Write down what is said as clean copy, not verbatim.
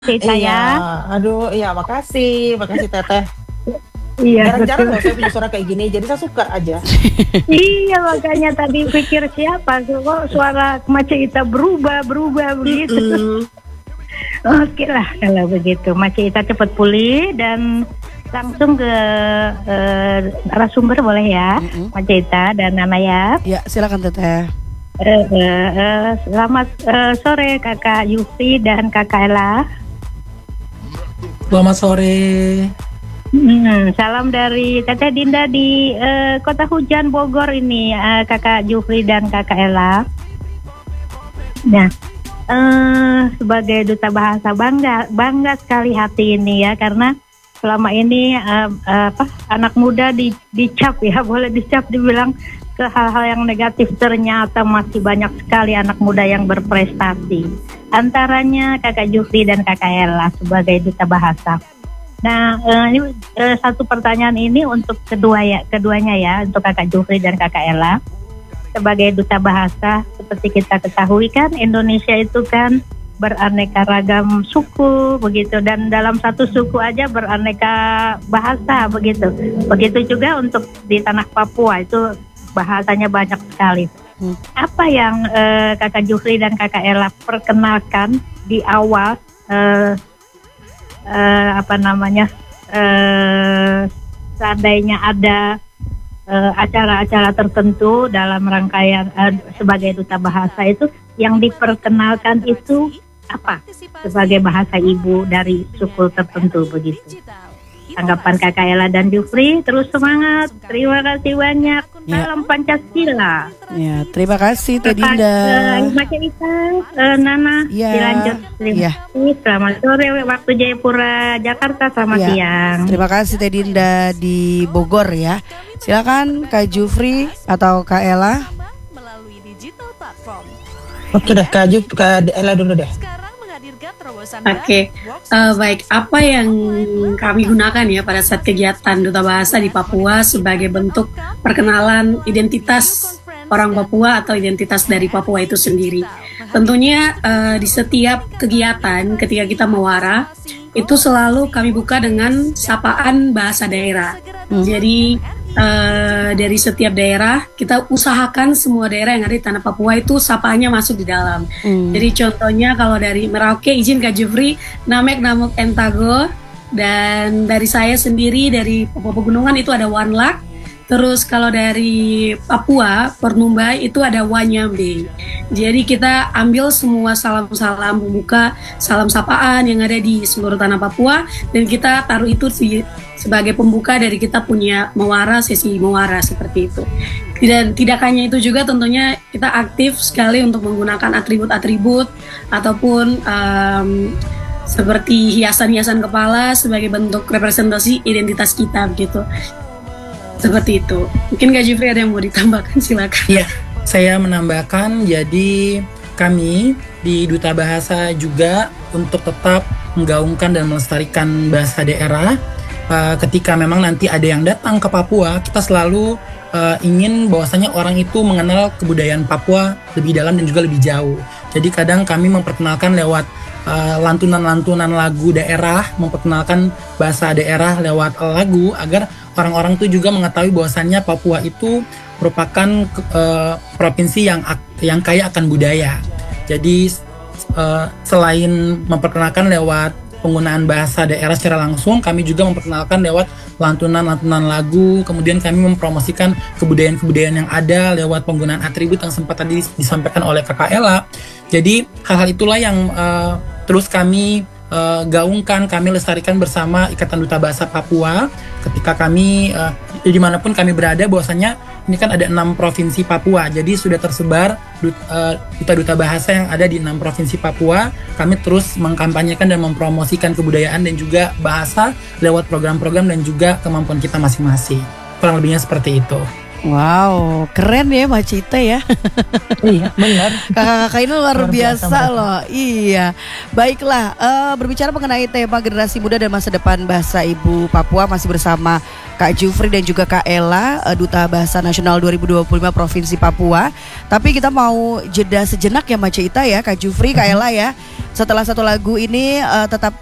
Cerita Iya, ya. aduh, iya makasih Teteh. Iya Jarang-jarang betul. loh saya punya suara kayak gini, jadi saya suka aja. Iya makanya tadi pikir siapa kok suara Mace Ita berubah begitu. Mm-mm. Oke lah kalau begitu. Mace Ita cepat pulih dan langsung ke narasumber boleh ya, Mace Ita dan Nana ya. Ya, silakan Teteh. Selamat sore Kakak Yufi dan Kakak Ella. Selamat sore. Salam dari Teteh Dinda di Kota Hujan Bogor ini, Kakak Jufri dan Kakak Ella. Nah, sebagai duta bahasa bangga sekali hati ini ya, karena selama ini anak muda dicap ya, boleh dicap dibilang ke hal-hal yang negatif, ternyata masih banyak sekali anak muda yang berprestasi. Antaranya Kakak Jufri dan Kakak Ella sebagai duta bahasa. Nah, ini satu pertanyaan ini untuk keduanya ya, untuk Kakak Jufri dan Kakak Ella. Sebagai duta bahasa, seperti kita ketahui kan, Indonesia itu kan beraneka ragam suku begitu, dan dalam satu suku aja beraneka bahasa begitu. Begitu juga untuk di tanah Papua itu bahasanya banyak sekali. Apa yang Kakak Jufri dan Kakak Ella perkenalkan di awal? Seandainya ada acara-acara tertentu dalam rangkaian sebagai duta bahasa itu yang diperkenalkan itu apa sebagai bahasa ibu dari suku tertentu begitu. Tanggapan Kakak Ella dan Jufri, terus semangat. Terima kasih banyak. Salam Pancasila. Ya, terima kasih Teh Dinda. Mace Ita, Nana, Ya. dilanjut. Terima kasih. Selamat sore waktu Jayapura, Jakarta. Selamat Ya. siang. Terima kasih Teh Dinda di Bogor ya. Silakan Kak Jufri atau Kak Ella. Melalui digital platform. Oke deh, Kak Ella dulu deh. Oke, baik. Apa yang kami gunakan ya pada saat kegiatan Duta Bahasa di Papua sebagai bentuk perkenalan identitas orang Papua atau identitas dari Papua itu sendiri. Tentunya di setiap kegiatan ketika kita mewara, itu selalu kami buka dengan sapaan bahasa daerah. Jadi dari setiap daerah kita usahakan semua daerah yang ada di tanah Papua itu sapaannya masuk di dalam. Jadi contohnya kalau dari Merauke, izin Kak Jufri, Namek Namuk Entago, dan dari saya sendiri dari Papua Pegunungan itu ada Wanlak. Terus kalau dari Papua, Pernumbai itu ada Wanyambe. Jadi kita ambil semua salam-salam pembuka, salam sapaan yang ada di seluruh tanah Papua, dan kita taruh itu sebagai pembuka dari kita punya mewara, sesi mewara seperti itu. Dan tidak hanya itu juga, tentunya kita aktif sekali untuk menggunakan atribut-atribut ataupun seperti hiasan-hiasan kepala sebagai bentuk representasi identitas kita begitu. Seperti itu. Mungkin Kak Jufri ada yang mau ditambahkan, silakan. Iya, saya menambahkan, jadi kami di Duta Bahasa juga untuk tetap menggaungkan dan melestarikan bahasa daerah. Ketika memang nanti ada yang datang ke Papua, kita selalu ingin bahwasanya orang itu mengenal kebudayaan Papua lebih dalam dan juga lebih jauh. Jadi kadang kami memperkenalkan lewat lantunan-lantunan lagu daerah, memperkenalkan bahasa daerah lewat lagu agar orang-orang itu juga mengetahui bahwasannya Papua itu merupakan provinsi yang kaya akan budaya. Jadi selain memperkenalkan lewat penggunaan bahasa daerah secara langsung, kami juga memperkenalkan lewat lantunan-lantunan lagu, kemudian kami mempromosikan kebudayaan-kebudayaan yang ada lewat penggunaan atribut yang sempat tadi disampaikan oleh Kakak Ella. Jadi hal-hal itulah yang terus kami gaungkan, kami lestarikan bersama Ikatan Duta Bahasa Papua ketika kami dimanapun kami berada, bahwasanya ini kan ada 6 provinsi Papua, jadi sudah tersebar duta-duta bahasa yang ada di 6 provinsi Papua. Kami terus mengkampanyekan dan mempromosikan kebudayaan dan juga bahasa lewat program-program dan juga kemampuan kita masing-masing. Kurang lebihnya seperti itu. Wow, keren ya Mbak Cita ya. Iya, benar. Kakak-kakak ini luar Luar biasa biasa mereka. loh. Iya. Baiklah, berbicara mengenai tema generasi muda dan masa depan bahasa ibu Papua, masih bersama Kak Jufri dan juga Kak Ella, Duta Bahasa Nasional 2025 Provinsi Papua. Tapi kita mau jeda sejenak ya Mbak Cita ya, Kak Jufri, Kak Ella ya. Setelah satu lagu ini tetap